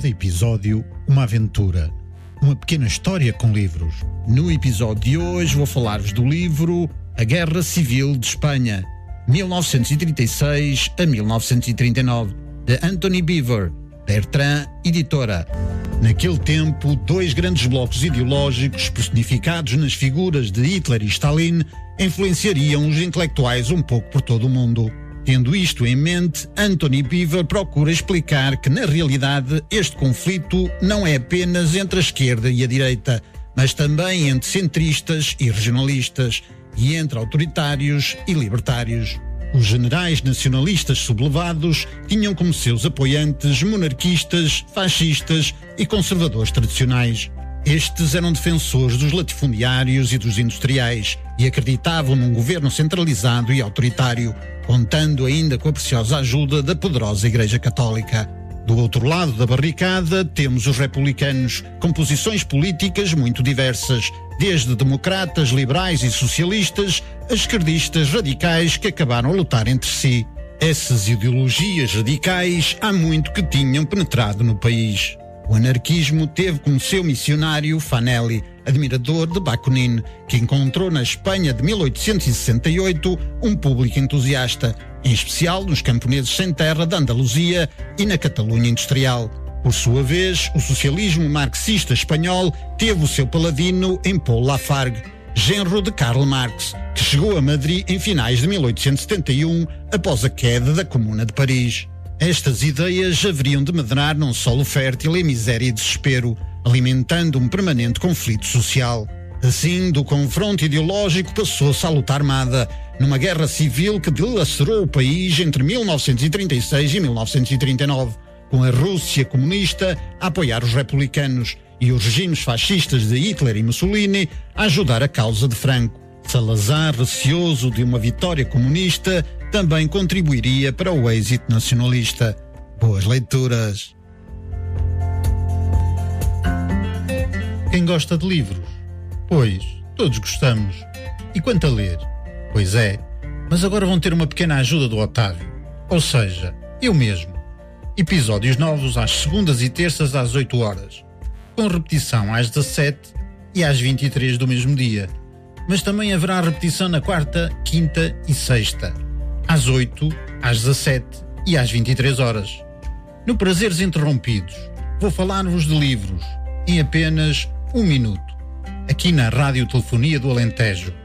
cada episódio, uma aventura, uma pequena história com livros. No episódio de hoje vou falar-vos do livro A Guerra Civil de Espanha, 1936 a 1939, de Antony Beevor, Bertrand Editora. Naquele tempo, dois grandes blocos ideológicos, personificados nas figuras de Hitler e Stalin, influenciariam os intelectuais um pouco por todo o mundo. Tendo isto em mente, Antony Beevor procura explicar que, na realidade, este conflito não é apenas entre a esquerda e a direita, mas também entre centristas e regionalistas, e entre autoritários e libertários. Os generais nacionalistas sublevados tinham como seus apoiantes monarquistas, fascistas e conservadores tradicionais. Estes eram defensores dos latifundiários e dos industriais e acreditavam num governo centralizado e autoritário, contando ainda com a preciosa ajuda da poderosa Igreja Católica. Do outro lado da barricada temos os republicanos, com posições políticas muito diversas, desde democratas, liberais e socialistas a esquerdistas radicais que acabaram a lutar entre si. Essas ideologias radicais há muito que tinham penetrado no país. O anarquismo teve como seu missionário Fanelli, admirador de Bakunin, que encontrou na Espanha de 1868 um público entusiasta, em especial nos camponeses sem terra da Andaluzia e na Catalunha industrial. Por sua vez, o socialismo marxista espanhol teve o seu paladino em Paul Lafargue, genro de Karl Marx, que chegou a Madrid em finais de 1871, após a queda da Comuna de Paris. Estas ideias haveriam de medrar num solo fértil em miséria e desespero, alimentando um permanente conflito social. Assim, do confronto ideológico passou-se à luta armada, numa guerra civil que dilacerou o país entre 1936 e 1939, com a Rússia comunista a apoiar os republicanos e os regimes fascistas de Hitler e Mussolini a ajudar a causa de Franco. Salazar, receoso de uma vitória comunista, também contribuiria para o êxito nacionalista. Boas leituras! Quem gosta de livros? Pois, todos gostamos. E quanto a ler? Pois é, mas agora vão ter uma pequena ajuda do Otávio. Ou seja, eu mesmo. Episódios novos às segundas e terças às 8 horas, com repetição às 17 e às 23 do mesmo dia. Mas também haverá repetição na quarta, quinta e sexta, às 8, às 17 e às 23 horas. No Prazeres Interrompidos, vou falar-vos de livros em apenas 1 minuto, aqui na Rádio Telefonia do Alentejo.